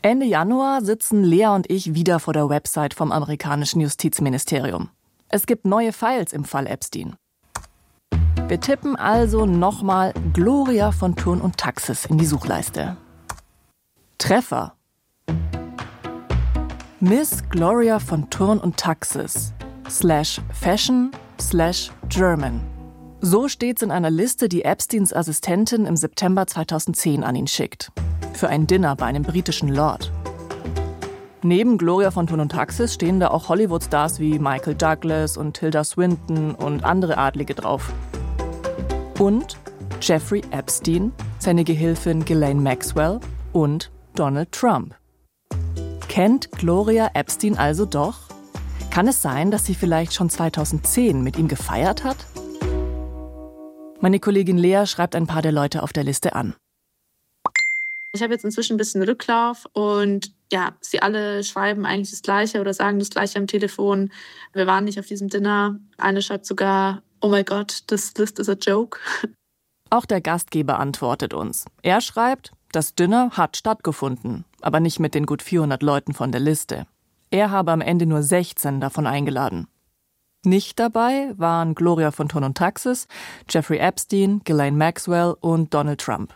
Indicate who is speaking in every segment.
Speaker 1: Ende Januar sitzen Lea und ich wieder vor der Website vom amerikanischen Justizministerium. Es gibt neue Files im Fall Epstein. Wir tippen also nochmal Gloria von Thurn und Taxis in die Suchleiste. Treffer. Miss Gloria von Thurn und Taxis /Fashion/German. So steht's in einer Liste, die Epsteins Assistentin im September 2010 an ihn schickt. Für ein Dinner bei einem britischen Lord. Neben Gloria von Thurn und Taxis stehen da auch Hollywood-Stars wie Michael Douglas und Tilda Swinton und andere Adlige drauf. Und Jeffrey Epstein, seine Gehilfin Ghislaine Maxwell und Donald Trump. Kennt Gloria Epstein also doch? Kann es sein, dass sie vielleicht schon 2010 mit ihm gefeiert hat? Meine Kollegin Lea schreibt ein paar der Leute auf der Liste an.
Speaker 2: Ich habe jetzt inzwischen ein bisschen Rücklauf und ja, sie alle schreiben eigentlich das Gleiche oder sagen das Gleiche am Telefon. Wir waren nicht auf diesem Dinner. Eine schreibt sogar, oh my God, this list is a joke.
Speaker 1: Auch der Gastgeber antwortet uns. Er schreibt, das Dinner hat stattgefunden, aber nicht mit den gut 400 Leuten von der Liste. Er habe am Ende nur 16 davon eingeladen. Nicht dabei waren Gloria von Thurn und Taxis, Jeffrey Epstein, Ghislaine Maxwell und Donald Trump.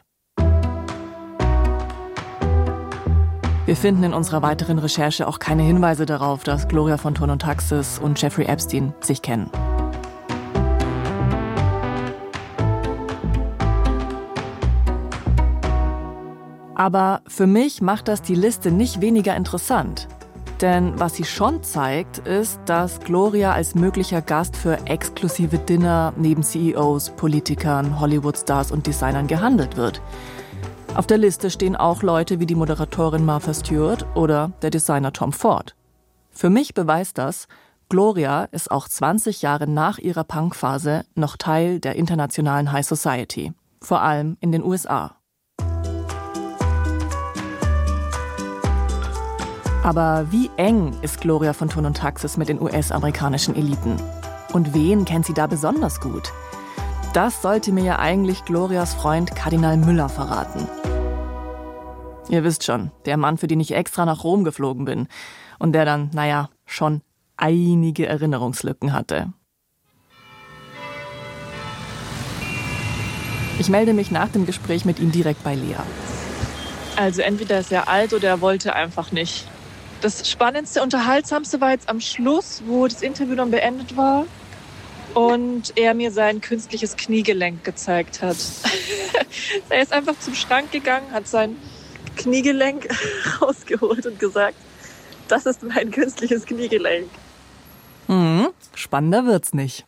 Speaker 1: Wir finden in unserer weiteren Recherche auch keine Hinweise darauf, dass Gloria von Thurn und Taxis und Jeffrey Epstein sich kennen. Aber für mich macht das die Liste nicht weniger interessant. Denn was sie schon zeigt, ist, dass Gloria als möglicher Gast für exklusive Dinner neben CEOs, Politikern, Hollywood-Stars und Designern gehandelt wird. Auf der Liste stehen auch Leute wie die Moderatorin Martha Stewart oder der Designer Tom Ford. Für mich beweist das, Gloria ist auch 20 Jahre nach ihrer Punkphase noch Teil der internationalen High Society, vor allem in den USA. Aber wie eng ist Gloria von Thurn und Taxis mit den US-amerikanischen Eliten? Und wen kennt sie da besonders gut? Das sollte mir ja eigentlich Glorias Freund Kardinal Müller verraten. Ihr wisst schon, der Mann, für den ich extra nach Rom geflogen bin und der dann, schon einige Erinnerungslücken hatte. Ich melde mich nach dem Gespräch mit ihm direkt bei Lea.
Speaker 3: Also entweder ist er alt oder er wollte einfach nicht. Das Spannendste, Unterhaltsamste war jetzt am Schluss, wo das Interview dann beendet war und er mir sein künstliches Kniegelenk gezeigt hat. Er ist einfach zum Schrank gegangen, hat sein Kniegelenk rausgeholt und gesagt, das ist mein künstliches Kniegelenk.
Speaker 1: Spannender wird's nicht.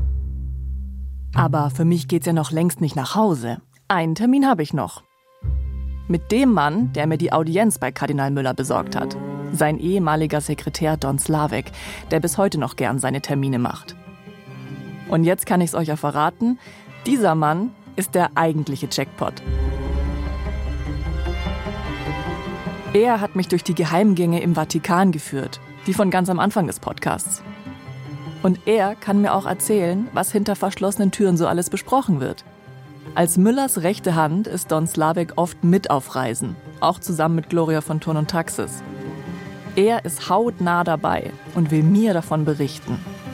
Speaker 1: Aber für mich geht's ja noch längst nicht nach Hause. Einen Termin habe ich noch. Mit dem Mann, der mir die Audienz bei Kardinal Müller besorgt hat. Sein ehemaliger Sekretär Don Slavek, der bis heute noch gern seine Termine macht. Und jetzt kann ich's euch ja verraten, dieser Mann ist der eigentliche Jackpot. Er hat mich durch die Geheimgänge im Vatikan geführt, die von ganz am Anfang des Podcasts. Und er kann mir auch erzählen, was hinter verschlossenen Türen so alles besprochen wird. Als Müllers rechte Hand ist Don Slavek oft mit auf Reisen, auch zusammen mit Gloria von Thurn und Taxis. Er ist hautnah dabei und will mir davon berichten.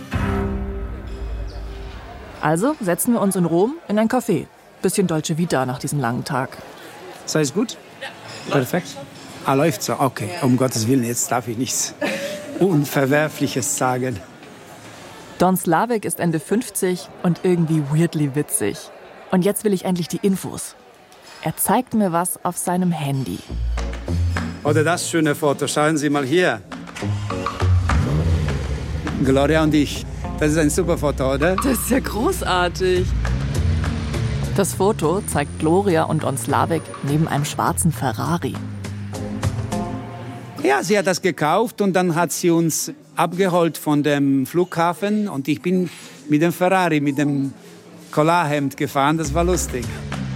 Speaker 1: Also setzen wir uns in Rom in ein Café. Bisschen Dolce Vita nach diesem langen Tag.
Speaker 4: Ist alles gut? Perfekt. Läuft so. Okay, um Gottes Willen, jetzt darf ich nichts Unverwerfliches sagen.
Speaker 1: Don Slavek ist Ende 50 und irgendwie weirdly witzig. Und jetzt will ich endlich die Infos. Er zeigt mir was auf seinem Handy.
Speaker 4: Oder das schöne Foto, schauen Sie mal hier. Gloria und ich. Das ist ein super Foto, oder?
Speaker 1: Das ist ja großartig. Das Foto zeigt Gloria und Don Slavek neben einem schwarzen Ferrari.
Speaker 4: Ja, sie hat das gekauft und dann hat sie uns abgeholt von dem Flughafen. Und ich bin mit dem Ferrari, mit dem Collarhemd gefahren. Das war lustig.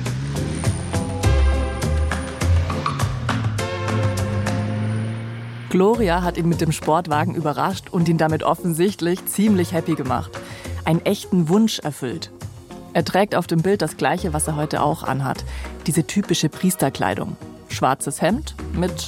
Speaker 1: Gloria hat ihn mit dem Sportwagen überrascht und ihn damit offensichtlich ziemlich happy gemacht. Einen echten Wunsch erfüllt. Er trägt auf dem Bild das Gleiche, was er heute auch anhat. Diese typische Priesterkleidung. Schwarzes Hemd mit